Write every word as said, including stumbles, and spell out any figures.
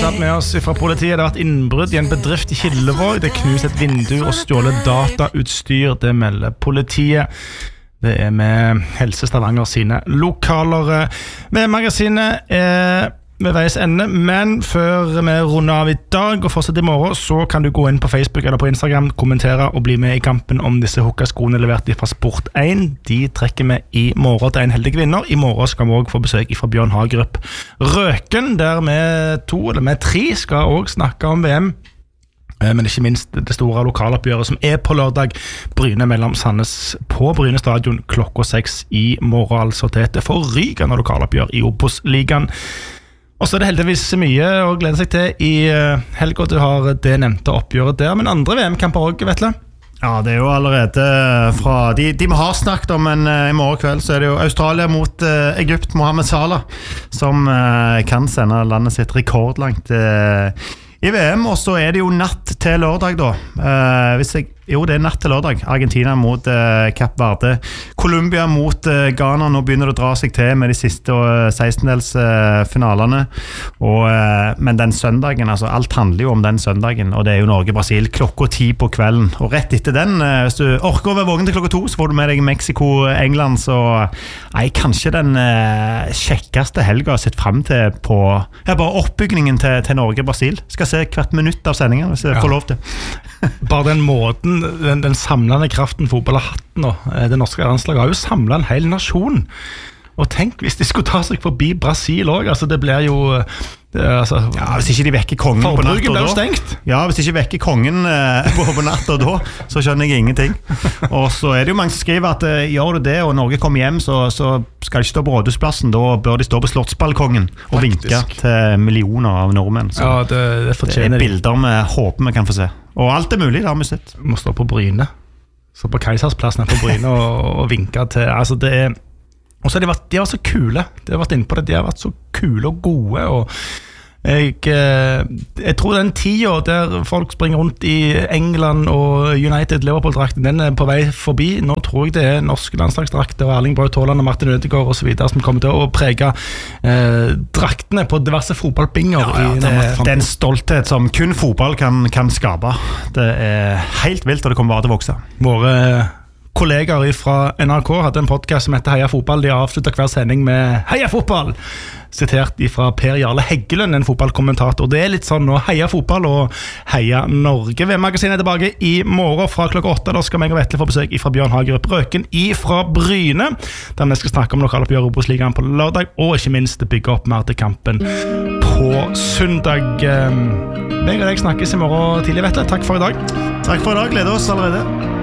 fortsatt med oss fra politiet. Det har vært innbrudd i en bedrift i Killevåg. Det er knust et vindu og stjålet datautstyr. Det melder politiet. Det er med Helse Stavanger sine lokaler. Med magasinet er ved veis ende, men før vi runder av i dag og fortsetter i morgen, så kan du gå inn på Facebook eller på Instagram, kommentere og bli med i kampen om disse hukkaskoene levert fra Sport én. De trekker vi i morgen til en heldig vinner. I morgen skal vi også få besøk fra Bjørn Hagerup Røken, der vi to, eller vi tre, skal også snakke om V M. Men ikke minst det store lokaloppgjøret som er på lørdag. Bryne mellom Sandnes på Bryne stadion klokka seks i morgen, altså til et forrykende lokaloppgjør i Obos-ligaen. Og så er det heldigvis mye å glede seg til i helga. Du har det nevnte oppgjøret der, men andre V M-kamper også, Vetle? Ja, det er jo allerede fra de, de vi har snakket om, men uh, i morgen kveld så er det jo Australia mot uh, Egypt, Mohamed Salah, som uh, kan sende landet sitt rekordlangt uh, i V M, og så er det jo natt til lørdag da. Uh, hvis jeg Jo, det er natt til lørdag. Argentina mot uh, Kapp Verde. Colombia mot uh, Ghana. Nå begynner det å dra seg til med de siste uh, sekstendels uh, finalene. Og, uh, men den søndagen, altså alt handler jo om den søndagen, og det er jo Norge-Brasil klokka ti på kvelden. Og rett etter den, uh, hvis du orker å være vågen til klokka to, så får du med deg Mexico-England. Så nei, kanskje den uh, kjekkeste helga sett frem til på ja, bare oppbyggingen til, til Norge-Brasil. Skal se hvert minutt av sendingen, hvis jeg får lov til. Bare den måten Den, den samlende kraften fotball har hatt nå. Det norske landslaget har jo samlet en hel nasjon. Og tenk hvis de skulle ta seg forbi Brasil også. Altså det blir jo det, altså, ja, hvis ikke de vekker kongen på natt og da stengt. Ja, hvis de ikke vekker kongen eh, på, på natt og da, så skjønner jeg ingenting. Og så er det jo mange som skriver at eh, gjør du det og Norge kommer hjem, så, så skal de ikke stå på Rådhusplassen. Da bør de stå på Slottsbalkongen og Faktisk. vinke til millioner av nordmenn. Så ja, det, det, det er bilder vi håper vi kan få se. Og alt er mulig, det har vi sett. Må stå på Bryne. Så på Keisersplassen her på Bryne og, og vinke til. Altså det er Og så har de vært, de har vært så kule. De har vært inne på det. De har vært så kule og gode. Og jeg, jeg tror den tida der folk springer rundt i England og United Liverpool-drakten, den er på vei forbi. Nå tror jeg det er norske landslagsdrakter og Erling Braut Haaland og Martin Ødegaard og så videre som kommer til å prege eh, draktene på diverse fotballbinger. Ja, ja, det, det er en stolthet som kun fotball kan, kan skape. Det er helt vilt, og det kommer bare til å vokse. Våre kollegaer fra N R K hadde en podcast som heter Heia Fotball. De avsluttet hver sending med Heia Fotball, sitert fra Per Jarle Heggelund, en fotballkommentator. Det er litt sånn nå, Heia Fotball og Heia Norge. V M-magasinet er tilbake i morgen fra klokka åtte. Da skal meg og Vetle få besøk fra Bjørn Hagerup Røken fra Bryne, der vi skal snakke om lokaloppgjør i Obos-ligaen på lørdag, og ikke minst bygge opp mer til kampen på søndag. Meg og deg snakkes i morgen tidlig, Vetle. Takk for i dag. Takk for i dag, gleder oss allerede.